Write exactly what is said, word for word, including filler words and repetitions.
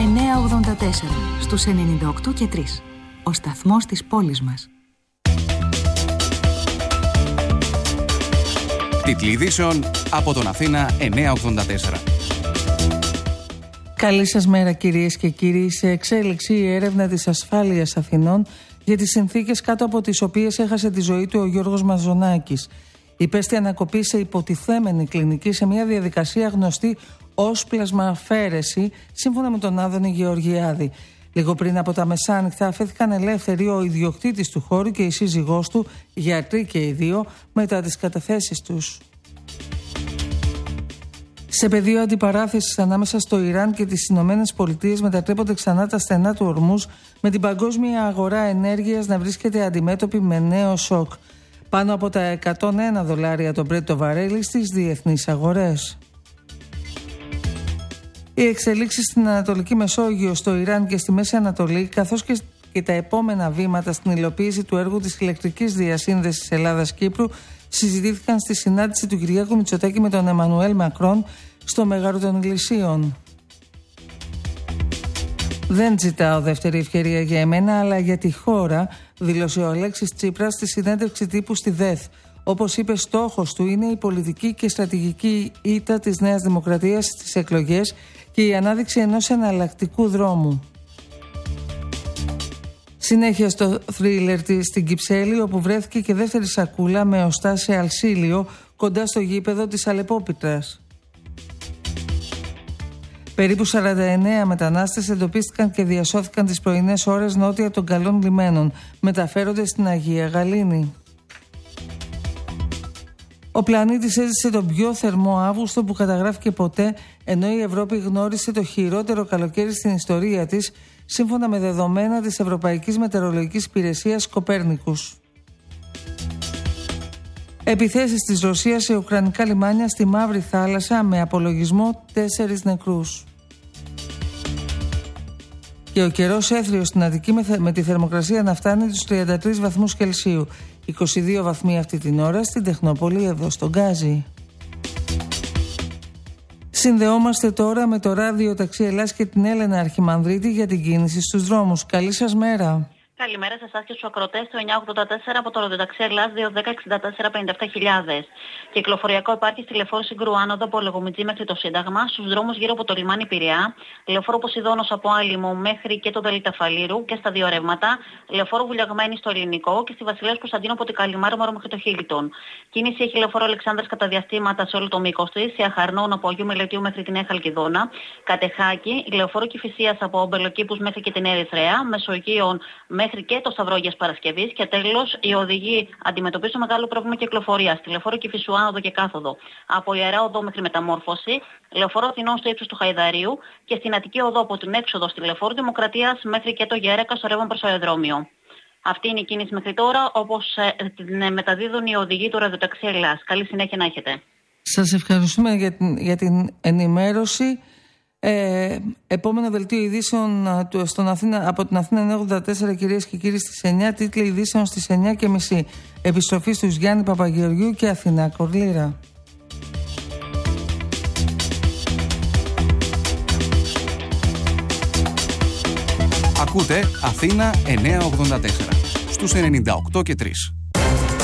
εννιακόσια ογδόντα τέσσερα στους ενενήντα οκτώ και τρία. Ο σταθμός της πόλης μας. Τίτλοι ειδήσεων από τον Αθήνα εννιακόσια ογδόντα τέσσερα. Καλή σας μέρα κυρίες και κύριοι. Σε εξέλιξη η έρευνα της ασφάλειας Αθηνών για τις συνθήκες κάτω από τις οποίες έχασε τη ζωή του ο Γιώργος Μαζονάκης. Υπέστη ανακοπή σε υποτιθέμενη κλινική σε μια διαδικασία γνωστή ως πλασμααφέρεση, σύμφωνα με τον Άδωνη Γεωργιάδη. Λίγο πριν από τα μεσάνυχτα αφέθηκαν ελεύθεροι ο ιδιοκτήτης του χώρου και η σύζυγός του, γιατροί και οι δύο, μετά τις καταθέσεις τους. Σε πεδίο αντιπαράθεσης ανάμεσα στο Ιράν και τις Ηνωμένες Πολιτείες μετατρέπονται ξανά τα στενά του Ορμούζ, με την παγκόσμια αγορά ενέργειας να βρίσκεται αντιμέτωπη με νέο σοκ. Πάνω από τα εκατόν ένα δολάρια το Brent το βαρέλι στις διεθνείς αγορές. Οι εξελίξεις στην Ανατολική Μεσόγειο, στο Ιράν και στη Μέση Ανατολή, καθώς και τα επόμενα βήματα στην υλοποίηση του έργου της ηλεκτρικής διασύνδεσης Ελλάδας-Κύπρου, συζητήθηκαν στη συνάντηση του Κυριάκου Μητσοτάκη με τον Εμμανουέλ Μακρόν στο Μέγαρο των Ηλυσίων. Δεν ζητάω δεύτερη ευκαιρία για εμένα, αλλά για τη χώρα, δήλωσε ο Αλέξης Τσίπρας στη συνέντευξη τύπου στη ΔΕΘ. Όπως είπε, στόχος του είναι η πολιτική και στρατηγική ήττα της Νέας Δημοκρατίας στις εκλογές και η ανάδειξη ενός εναλλακτικού δρόμου. Συνέχεια στο θρίλερ της στην Κυψέλη, όπου βρέθηκε και δεύτερη σακούλα με οστά σε αλσίλιο κοντά στο γήπεδο της Αλεπόπιτρας. Περίπου σαράντα εννέα μετανάστες εντοπίστηκαν και διασώθηκαν τις πρωινές ώρες νότια των Καλών Λιμένων. Μεταφέρονται στην Αγία Γαλήνη. Ο πλανήτης έζησε τον πιο θερμό Αύγουστο που καταγράφηκε ποτέ, ενώ η Ευρώπη γνώρισε το χειρότερο καλοκαίρι στην ιστορία της, σύμφωνα με δεδομένα της Ευρωπαϊκής Μετεωρολογικής Υπηρεσίας Κοπέρνικους. Επιθέσεις της Ρωσίας σε ουκρανικά λιμάνια στη Μαύρη Θάλασσα με απολογισμό τέσσερις νεκρούς. Και ο καιρός έθριος στην Αττική με τη θερμοκρασία να φτάνει τους τριάντα τρεις βαθμούς Κελσίου. είκοσι δύο βαθμοί αυτή την ώρα στην Τεχνόπολη, εδώ στον Γκάζι. Συνδεόμαστε τώρα με το ράδιο Ταξί Ελλάς και την Έλενα Αρχιμανδρίτη για την κίνηση στους δρόμους. Καλή σας μέρα. Καλημέρα σε εσάς και στους ακροτές του εννιακόσια ογδόντα τέσσερα από το ραδιοταξί Ελλάς δύο ένα μηδέν εξήντα τέσσερα πενήντα επτά χιλιάδες. Κυκλοφοριακό υπάρχει στη λεωφόρο Συγκρού Άνοδο από Λεγομιτζή μέχρι το Σύνταγμα, στους δρόμους γύρω από το λιμάνι Πειραιά, λεωφόρο Ποσειδώνος από Άλυμο μέχρι και το Δελταφαλήρου και στα δύο ρεύματα, λεωφόρο Βουλιαγμένη στο Ελληνικό και στη Βασιλέως Κωνσταντίνου από την Καλιμάρμαρο μέχρι το Χίλιτον. Κίνηση έχει λεωφόρο Αλεξάνδρας κατά διαστήματα σε όλο το μήκος της, σε Αχαρνών από Αγίου Μελετίου μέχρι την Νέα Χαλκιδόνα, Κατεχάκη, λεωφόρο Κηφισίας από Ομπελοκήπους μέχρι και την Ερυθρέα, Μεσογείων μέχρι και το Σταυρόγιας Παρασκευής και τέλος οι οδηγοί αντιμετωπίζουν μεγάλο πρόβλημα κυκλοφορίας στη λεωφόρο Κηφισού άνοδο και κάθοδο από Ιερά Οδό μέχρι Μεταμόρφωση, λεωφόρο Αθηνών στο ύψος του Χαϊδαρίου και στην Αττική Οδό από την έξοδο στη λεωφόρο Δημοκρατίας μέχρι και το Γέρεκα στο ρεύμα προς το αεροδρόμιο. Αυτή είναι η κίνηση μέχρι τώρα, όπως ε, την ε, μεταδίδουν οι οδηγοί του ραδιοταξί Ελλάς. Καλή συνέχεια να έχετε. Σας ευχαριστούμε για την, για την ενημέρωση. Ε, επόμενο δελτίο ειδήσεων του, στον Αθήνα, από την Αθήνα εννιακόσια ογδόντα τέσσερα, κυρίες και κύριοι, στις εννιά. Τίτλοι ειδήσεων στις εννιά και μισή. Επιστροφή στους Γιάννη Παπαγεωργιού και Αθηνά Κορλήρα. Ακούτε Αθήνα εννιακόσια ογδόντα τέσσερα στους ενενήντα οκτώ και τρία.